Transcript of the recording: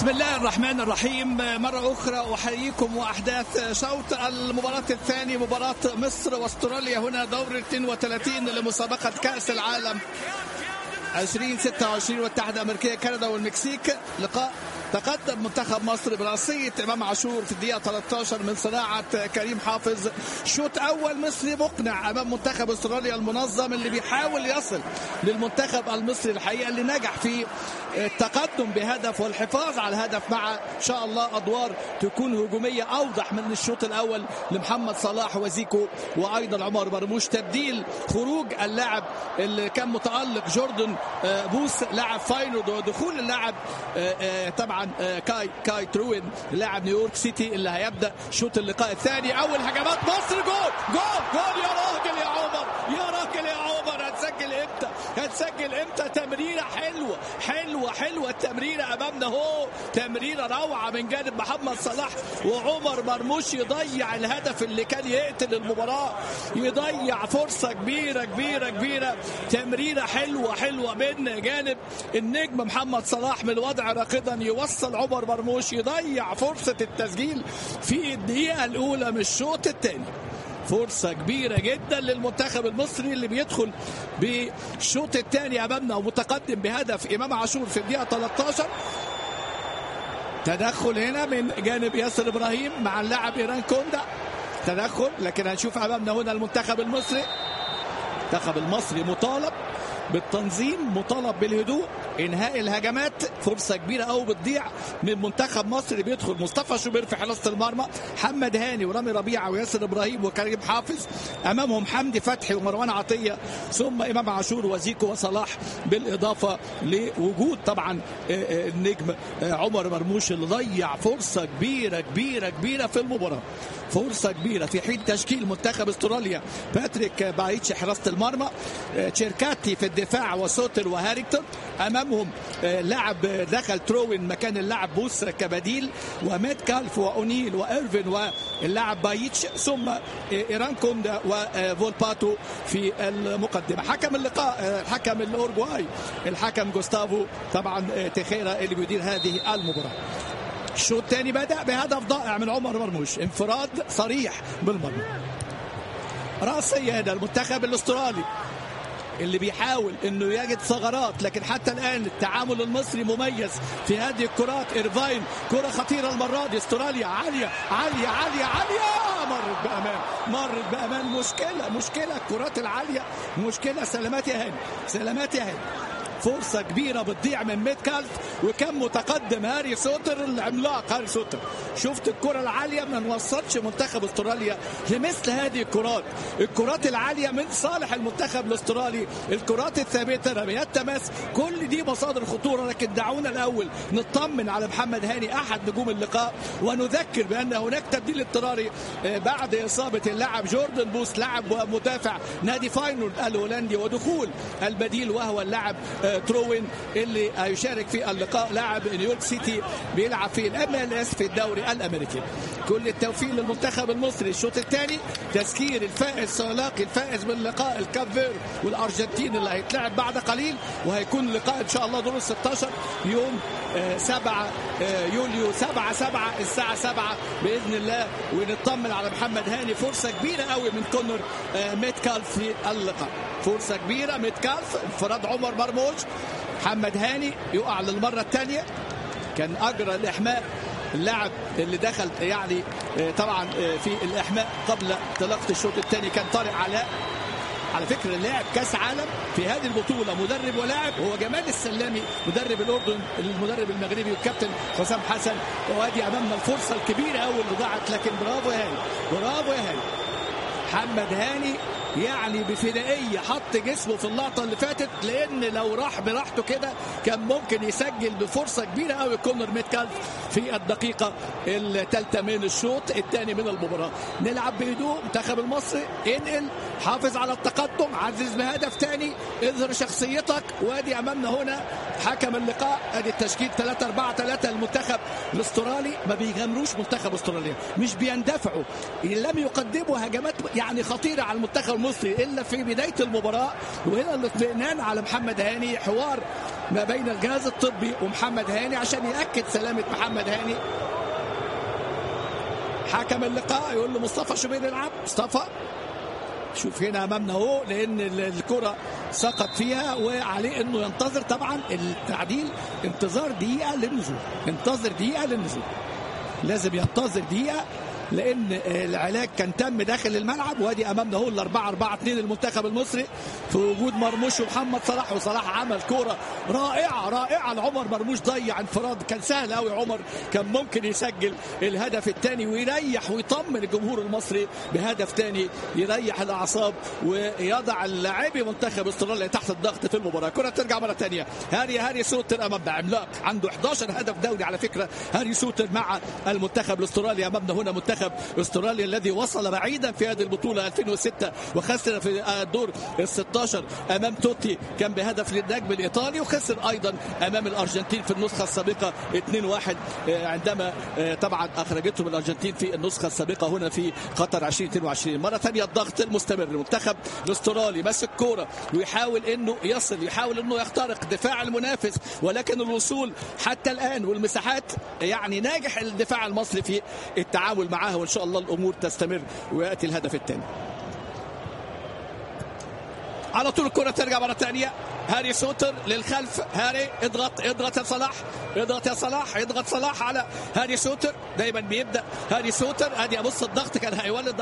بسم الله الرحمن الرحيم. مرة أخرى أحييكم وأحداث شوط المباراة الثاني، مباراة مصر واستراليا، هنا دور 32 لمسابقة كأس العالم 2026 والاتحاد الأمريكية كندا والمكسيك. لقاء تقدم منتخب مصر برأسية إمام عاشور في الدقيقة 13 من صناعة كريم حافظ. شوط أول مصري مقنع أمام منتخب استراليا المنظم اللي بيحاول يصل للمنتخب المصري الحقيقة اللي نجح في التقدم بهدف والحفاظ على الهدف، مع إن شاء الله أدوار تكون هجومية أوضح من الشوط الأول لمحمد صلاح وزيكو وأيضا عمر مرموش. تبديل خروج اللاعب اللي كان متألق جوردن بوس لاعب فاينورد، ودخول اللاعب طبعا كاي تروين لاعب نيويورك سيتي اللي هيبدأ شوط اللقاء الثاني. أول هجمات مصر، جول جول جول. يا راجل يا عمر، يا راجل يا عمر، هتسجل امتى؟ هتسجل امتى؟ تمريرة حلوة حلوة حلوة، التمريرة أمامنا هو تمريرة روعة من جانب محمد صلاح، وعمر مرموش يضيع الهدف اللي كان يقتل المباراة، يضيع فرصة كبيرة كبيرة كبيرة. تمريرة حلوة حلوة من جانب النجم محمد صلاح من وضع راقدا، يوصل عمر مرموش، يضيع فرصة التسجيل في الدقيقة الأولى من الشوط الثاني. فرصة كبيرة جدا للمنتخب المصري اللي بيدخل بالشوط الثاني أمامنا ومتقدم بهدف إمام عاشور في الدقيقة 13. تدخل هنا من جانب ياسر إبراهيم مع اللاعب إيران كوندا، تدخل، لكن هنشوف أمامنا هنا المنتخب المصري. المنتخب المصري مطالب بالتنظيم، مطالب بالهدوء، انهاء الهجمات. فرصه كبيره قوي بتضيع من منتخب مصر، بيدخل مصطفى شوبير في حراسه المرمى، محمد هاني ورامي ربيعه وياسر ابراهيم وكريم حافظ، امامهم حمدي فتحي ومروان عطيه، ثم امام عاشور وزيكو وصلاح، بالاضافه لوجود طبعا النجم عمر مرموش اللي ضيع فرصه كبيره كبيره كبيره في المباراه. فرصة كبيرة في حين تشكيل منتخب استراليا: باتريك بايتش حراسة المرمى، تشيركاتي في الدفاع، وسوتر وهاريكتون. أمامهم لاعب دخل تروين مكان اللاعب بوس كبديل، وميت كالف وأونيل وإيرفين واللاعب بايتش، ثم إيران كوندا وفولباتو في المقدمة. حكم اللقاء حكم الأورجواي الحكم جوستافو طبعا تخيرا اللي بيدير هذه المباراة. الشوط الثاني بدأ بهدف ضائع من عمر مرموش، انفراد صريح بالمرمى. رأسية هذا المنتخب الاسترالي اللي بيحاول انه يجد ثغرات، لكن حتى الان التعامل المصري مميز في هذه الكرات. إيرفاين كرة خطيرة المرة دي، استراليا عالية عالية عالية عالية، مرت بأمان. مشكلة الكرات العالية، مشكلة. سلامات يا هاني، سلامات يا هاني. فرصة كبيرة بتضيع من ميت كالف، وكان متقدم هاري سوتر العملاق هاري سوتر. شفت الكرة العالية، ما نوصلش منتخب استراليا لمثل هذه الكرات العالية من صالح المنتخب الاسترالي. الكرات الثابتة، رميات تماس، كل دي مصادر خطورة. لكن دعونا الأول نطمن على محمد هاني أحد نجوم اللقاء، ونذكر بأن هناك تبديل اضطراري بعد إصابة اللاعب جوردن بوس لاعب مدافع نادي فاينورد الهولندي، ودخول البديل وهو اللاعب تروين اللي هيشارك في اللقاء، لاعب نيويورك سيتي بيلعب في الMLS في الدوري الامريكي. كل التوفيق للمنتخب المصري. الشوط الثاني تذكير الفائز سيلاقي الفائز من لقاء الكافير والارجنتين اللي هيتلعب بعد قليل، وهيكون لقاء ان شاء الله دور 16 يوم 7 يوليو 7 الساعة 7 بإذن الله. ونطمن على محمد هاني. فرصة كبيرة قوي من كونر ميت كالف في اللقاء، فرصة كبيرة. ميت كالف، انفراد عمر مرموش، محمد هاني يقع للمرة الثانية. كان أجرى الإحماء اللاعب اللي دخل يعني طبعا في الإحماء قبل انطلاقة الشوط الثاني كان طارق علاء. على فكرة لاعب كاس عالم في هذه البطولة، مدرب ولاعب، هو جمال السلامي مدرب الأردن، المدرب المغربي، والكابتن حسام حسن. وادي أمامنا الفرصة الكبيرة أول اللي ضاعت، لكن برافو يا هاني، برافو يا هاني. محمد هاني يعني بفدائية حط جسمه في اللقطة اللي فاتت، لأن لو راح براحته كده كان ممكن يسجل بفرصة كبيرة قوي كونر ميت كالف في الدقيقة الثالثة من الشوط الثاني من المباراة. نلعب بهدوء، منتخب المصري انقل، حافظ على التقدم، عزز بهدف ثاني، اظهر شخصيتك. وادي أمامنا هنا حكم اللقاء. ادي التشكيل 3-4-3. المنتخب الاسترالي ما بيغامروش منتخب استراليا، مش بيندفعوا، لم يقدموا هجمات يعني خطيره على المنتخب المصري الا في بدايه المباراه. وهنا الاطمئنان على محمد هاني، حوار ما بين الجهاز الطبي ومحمد هاني عشان يأكد سلامة محمد هاني. حكم اللقاء يقول له مصطفى شوبير يلعب. مصطفى شوف هنا امامنا اهو، لان الكرة سقط فيها وعليه انه ينتظر طبعا التعديل، انتظار دقيقة للنزول، انتظر دقيقة للنزول، لازم ينتظر دقيقة لان العلاج كان تم داخل الملعب. وادي امامنا اهو 4-4-2 المنتخب المصري في وجود مرموش ومحمد صلاح. وصلاح عمل كوره رائعه لعمر مرموش، ضيع انفراد كان سهل قوي. عمر كان ممكن يسجل الهدف الثاني ويريح ويطمن الجمهور المصري بهدف ثاني يريح الاعصاب ويضع اللاعبي منتخب استراليا تحت الضغط في المباراه. كره ترجع مره ثانيه. هاري سوتر امامنا، عملاق عنده 11 هدف دولي على فكره. هاري سوتر مع المنتخب الاسترالي. امامنا هنا منتخب استراليا الذي وصل بعيدا في هذه البطوله 2006 وخسر في الدور ال16 امام توتي كان بهدف للنجم الايطالي، وخسر ايضا امام الارجنتين في النسخه السابقه 2-1 عندما طبعا اخرجتهم الارجنتين في النسخه السابقه هنا في قطر 2022. مره ثانيه الضغط المستمر. المنتخب الاسترالي ماسك كوره ويحاول انه يصل، يحاول انه يخترق دفاع المنافس، ولكن الوصول حتى الان والمساحات يعني ناجح الدفاع المصري في التعامل معها، وان شاء الله الامور تستمر وياتي الهدف الثاني. على طول الكرة ترجع مرة ثانية. هاري سوتر للخلف. هاري اضغط يا صلاح، اضغط صلاح على هاري سوتر. دايما بيبدأ هاري سوتر. ادي ابص الضغط كان هيولد